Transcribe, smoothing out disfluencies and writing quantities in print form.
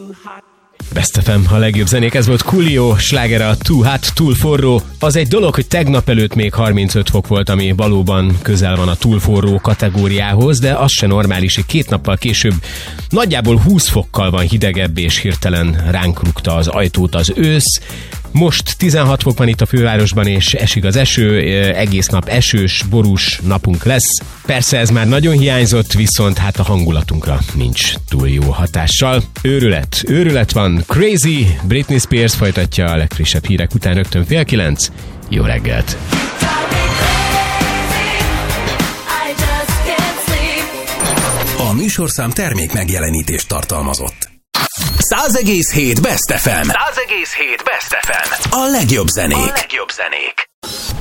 Best FM, a legjobb zenék, ez volt Coolio, slágere a Too Hot, túl forró. Az egy dolog, hogy tegnap előtt még 35 fok volt, ami valóban közel van a túl forró kategóriához, de az se normális, hogy 2 nappal később nagyjából 20 fokkal van hidegebb, és hirtelen ránk rúgta az ajtót az ősz. Most 16 fok van itt a fővárosban, és esik az eső, egész nap esős, borús napunk lesz. Persze ez már nagyon hiányzott, viszont hát a hangulatunkra nincs túl jó hatással. Őrület van, Crazy, Britney Spears folytatja a legfrissebb hírek után rögtön 8:30. Jó reggelt! A műsorszám termék megjelenítést tartalmazott. 100,7 Best FM. 100,7 Best FM. A legjobb zenék.